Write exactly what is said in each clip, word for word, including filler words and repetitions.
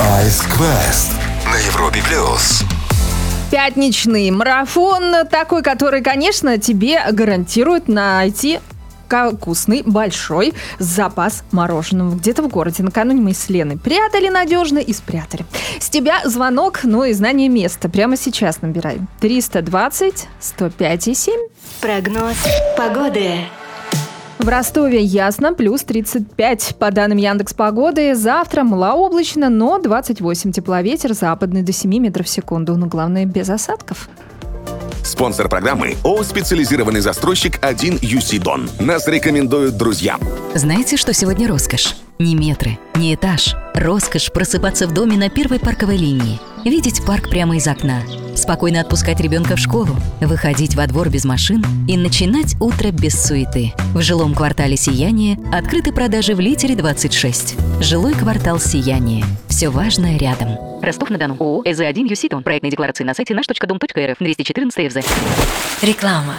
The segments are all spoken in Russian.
Ice Quest на Европе плюс. Пятничный марафон такой, который, конечно, тебе гарантирует найти вкусный, большой запас мороженого где-то в городе. Накануне мы с Леной прятали надежно и спрятали. С тебя звонок, ну и знание места. Прямо сейчас набирай. триста двадцать сто пять и семь. Прогноз погоды. В Ростове ясно, плюс тридцать пять. По данным Яндекс.Погоды, завтра малооблачно, но двадцать восемь тепла, ветер западный до семи метров в секунду. Но главное, без осадков. Спонсор программы ООО «Специализированный застройщик один ю си Дон». Нас рекомендуют друзья. Знаете, что сегодня роскошь? Не метры, не этаж. Роскошь просыпаться в доме на первой парковой линии. Видеть парк прямо из окна. Спокойно отпускать ребенка в школу. Выходить во двор без машин и начинать утро без суеты. В жилом квартале «Сияние» открыты продажи в Литере двадцать шесть. Жилой квартал «Сияние». Все важное рядом. Ростов-на-Дону. ООО «ЭЗ один ю си Дон». Проектные декларации на сайте наш точка дом точка эр эф. двести четырнадцать эф зэ. Реклама.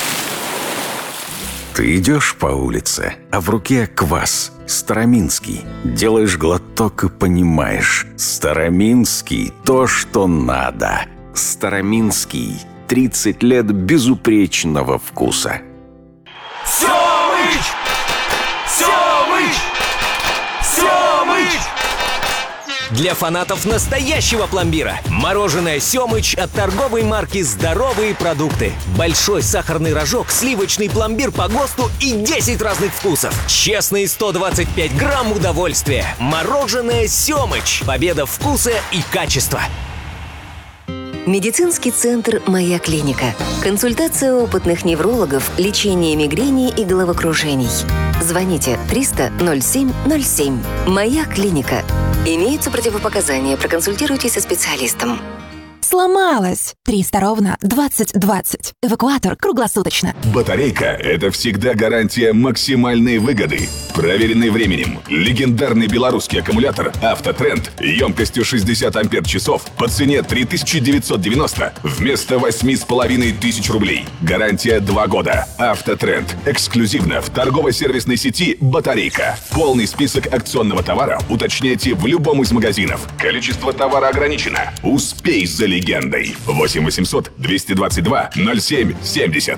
Ты идешь по улице, а в руке квас. Староминский. Делаешь глоток и понимаешь. Староминский – то, что надо. Староминский. тридцать лет безупречного вкуса. Семыч! Семыч! Семыч! Для фанатов настоящего пломбира. Мороженое «Семыч» от торговой марки «Здоровые продукты». Большой сахарный рожок, сливочный пломбир по ГОСТу и десять разных вкусов. Честные сто двадцать пять грамм удовольствия. Мороженое «Семыч». Победа вкуса и качества. Медицинский центр «Моя клиника». Консультация опытных неврологов, лечение мигрени и головокружений. Звоните триста ноль семь ноль семь. «Моя клиника». Имеются противопоказания. Проконсультируйтесь со специалистом. Сломалась. триста ровно двадцать двадцать. Эвакуатор круглосуточно. Батарейка – это всегда гарантия максимальной выгоды. Проверенный временем. Легендарный белорусский аккумулятор «Автотренд» емкостью шестьдесят ампер-часов по цене три тысячи девятьсот девяносто вместо восемь с половиной тысяч рублей. Гарантия два года. «Автотренд». Эксклюзивно в торгово-сервисной сети «Батарейка». Полный список акционного товара уточняйте в любом из магазинов. Количество товара ограничено. Успей за легендой. восемь восемьсот двести двадцать два ноль семь семьдесят.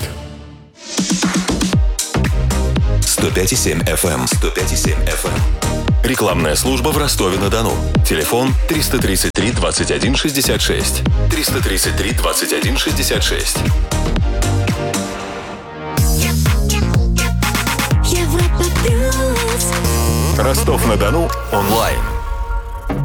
сто пять и семь эф эм. сто пять и семь эф эм. Рекламная служба в Ростове-на-Дону. Телефон триста тридцать три двадцать один шестьдесят шесть. триста тридцать три двадцать один шестьдесят шесть. Ростов-на-Дону онлайн.